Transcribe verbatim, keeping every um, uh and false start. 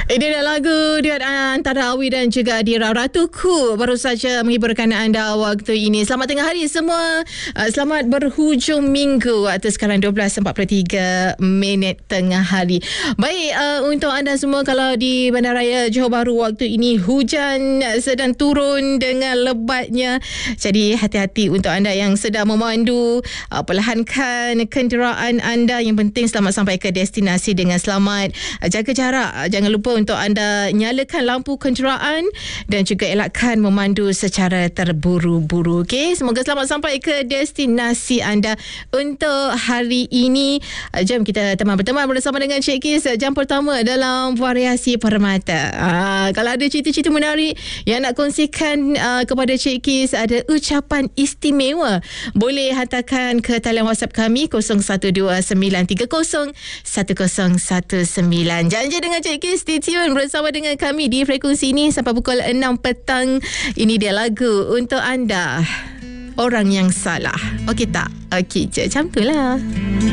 Ini adalah lagu duet antara Awi dan juga Adira. Ratuku baru saja menghiburkan anda waktu ini. Selamat tengah hari semua. Selamat berhujung minggu. Waktu sekarang dua belas empat puluh tiga minit tengah hari. Baik, uh, untuk anda semua, kalau di Bandaraya Johor Bahru waktu ini hujan sedang turun dengan lebatnya. Jadi hati-hati untuk anda yang sedang memandu. Uh, perlahankan kenderaan anda. Yang penting selamat sampai ke destinasi dengan selamat. Uh, jaga jarak. Uh, jangan lupa untuk anda nyalakan lampu kenderaan dan juga elakkan memandu secara terburu-buru. Okey, semoga selamat sampai ke destinasi anda. Untuk hari ini, jom kita teman-teman bersama dengan Cik Kis. Jam pertama dalam variasi permata. Aa, kalau ada cerita-cerita menarik yang nak kongsikan aa, kepada Cik Kis, ada ucapan istimewa, boleh hantarkan ke talian WhatsApp kami kosong satu dua sembilan tiga kosong satu kosong satu sembilan. Janji dengan Cik Kis, stay tune bersama dengan kami di frekuensi ini sampai pukul enam petang. Ini dia lagu untuk anda, Orang Yang Salah. Okey tak? Okey je, macam tu lah.